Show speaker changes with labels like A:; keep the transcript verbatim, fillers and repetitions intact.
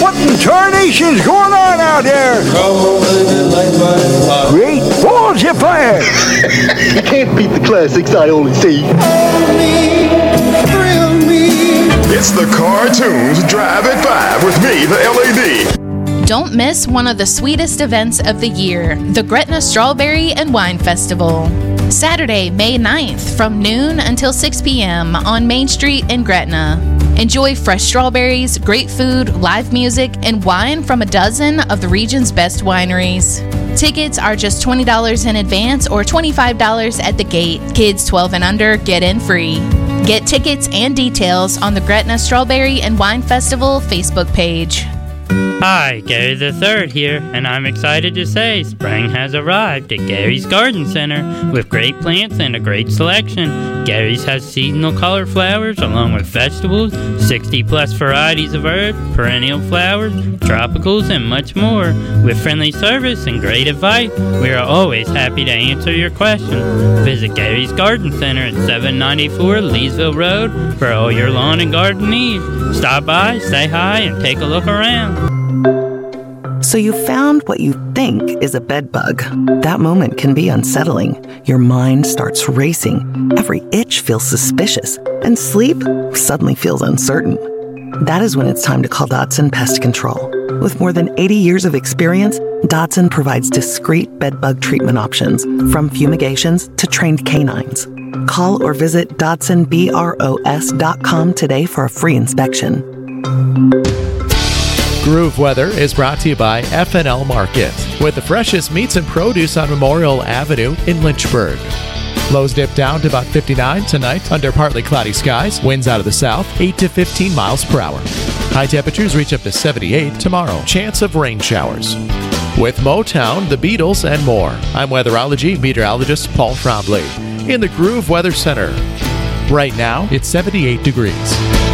A: What in tarnation's going on out there? Great balls of fire!
B: You can't beat the classics, I only see.
C: It's the Cartoons Drive at five with me, the L A D.
D: Don't miss one of the sweetest events of the year, the Gretna Strawberry and Wine Festival. Saturday, May ninth, from noon until six p.m. on Main Street in Gretna. Enjoy fresh strawberries, great food, live music, and wine from a dozen of the region's best wineries. Tickets are just twenty dollars in advance or twenty-five dollars at the gate. Kids twelve and under get in free. Get tickets and details on the Gretna Strawberry and Wine Festival Facebook page.
E: Hi, Gary the Third here, and I'm excited to say spring has arrived at Gary's Garden Center with great plants and a great selection. Gary's has seasonal color flowers along with vegetables, sixty plus varieties of herbs, perennial flowers, tropicals, and much more. With friendly service and great advice, we are always happy to answer your questions. Visit Gary's Garden Center at seven ninety-four Leesville Road for all your lawn and garden needs. Stop by, say hi, and take a look around.
F: So you found what you think is a bed bug. That moment can be unsettling. Your mind starts racing. Every itch feels suspicious. And sleep suddenly feels uncertain. That is when it's time to call Dodson Pest Control. With more than eighty years of experience, Dodson provides discreet bed bug treatment options, from fumigations to trained canines. Call or visit Dodson Bros dot com today for a free inspection.
G: Groove Weather is brought to you by F and L Market, with the freshest meats and produce on Memorial Avenue in Lynchburg. Lows dip down to about fifty-nine tonight under partly cloudy skies. Winds out of the south, eight to fifteen miles per hour. High temperatures reach up to seventy-eight tomorrow. Chance of rain showers. With Motown, the Beatles, and more, I'm weatherology meteorologist Paul Trombley in the Groove Weather Center. Right now, it's seventy-eight degrees.